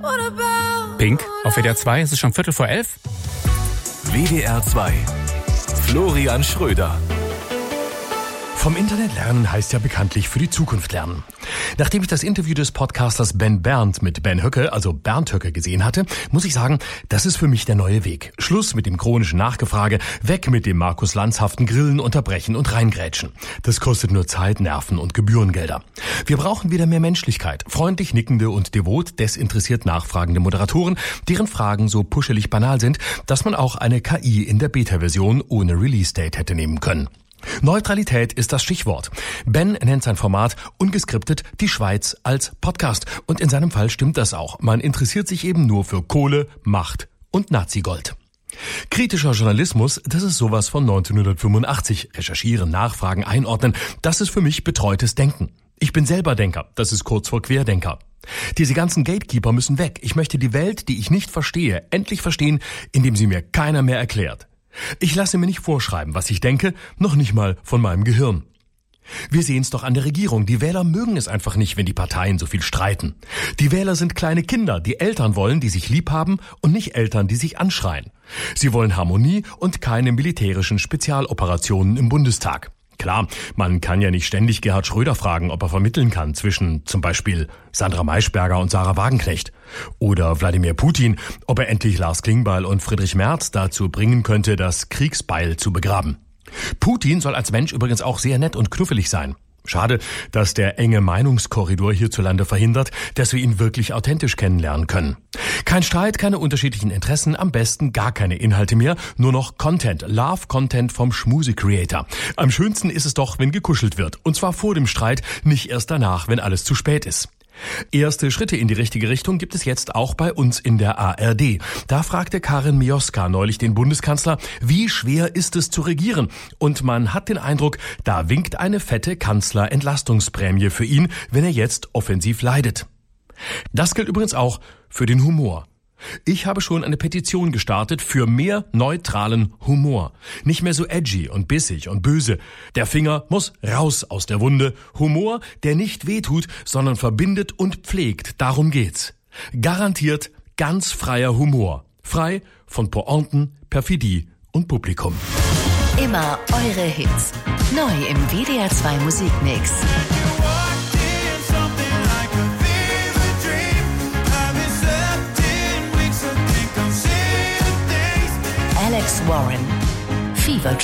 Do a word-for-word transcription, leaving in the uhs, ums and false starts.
Pink auf W D R zwei, es ist schon Viertel vor elf. W D R zwei. Florian Schröder. Vom Internet lernen heißt ja bekanntlich für die Zukunft lernen. Nachdem ich das Interview des Podcasters Ben Bernd mit Ben Höcke, also Bernd Höcke, gesehen hatte, muss ich sagen, das ist für mich der neue Weg. Schluss mit dem chronischen Nachgefrage, weg mit dem Markus Lanzhaften Grillen, Unterbrechen und Reingrätschen. Das kostet nur Zeit, Nerven und Gebührengelder. Wir brauchen wieder mehr Menschlichkeit, freundlich nickende und devot desinteressiert nachfragende Moderatoren, deren Fragen so puschelig banal sind, dass man auch eine K I in der Beta-Version ohne Release-Date hätte nehmen können. Neutralität ist das Stichwort. Ben nennt sein Format ungeskriptet die Schweiz als Podcast. Und in seinem Fall stimmt das auch. Man interessiert sich eben nur für Kohle, Macht und Nazigold. Kritischer Journalismus, das ist sowas von neunzehnhundertfünfundachtzig. Recherchieren, nachfragen, einordnen, das ist für mich betreutes Denken. Ich bin selber Denker, das ist kurz vor Querdenker. Diese ganzen Gatekeeper müssen weg. Ich möchte die Welt, die ich nicht verstehe, endlich verstehen, indem sie mir keiner mehr erklärt. Ich lasse mir nicht vorschreiben, was ich denke, noch nicht mal von meinem Gehirn. Wir sehen es doch an der Regierung. Die Wähler mögen es einfach nicht, wenn die Parteien so viel streiten. Die Wähler sind kleine Kinder, die Eltern wollen, die sich lieb haben und nicht Eltern, die sich anschreien. Sie wollen Harmonie und keine militärischen Spezialoperationen im Bundestag. Klar, man kann ja nicht ständig Gerhard Schröder fragen, ob er vermitteln kann zwischen zum Beispiel Sandra Maischberger und Sarah Wagenknecht. Oder Wladimir Putin, ob er endlich Lars Klingbeil und Friedrich Merz dazu bringen könnte, das Kriegsbeil zu begraben. Putin soll als Mensch übrigens auch sehr nett und knuffelig sein. Schade, dass der enge Meinungskorridor hierzulande verhindert, dass wir ihn wirklich authentisch kennenlernen können. Kein Streit, keine unterschiedlichen Interessen, am besten gar keine Inhalte mehr, nur noch Content, Love-Content vom Schmuse-Creator. Am schönsten ist es doch, wenn gekuschelt wird. Und zwar vor dem Streit, nicht erst danach, wenn alles zu spät ist. Erste Schritte in die richtige Richtung gibt es jetzt auch bei uns in der A R D. Da fragte Karin Mioska neulich den Bundeskanzler, wie schwer ist es zu regieren? Und man hat den Eindruck, da winkt eine fette Kanzlerentlastungsprämie für ihn, wenn er jetzt offensiv leidet. Das gilt übrigens auch für den Humor. Ich habe schon eine Petition gestartet für mehr neutralen Humor. Nicht mehr so edgy und bissig und böse. Der Finger muss raus aus der Wunde. Humor, der nicht wehtut, sondern verbindet und pflegt. Darum geht's. Garantiert ganz freier Humor. Frei von Pointen, Perfidie und Publikum. Immer eure Hits. Neu im W D R zwei Musikmix. Alex Warren, Fever Dream.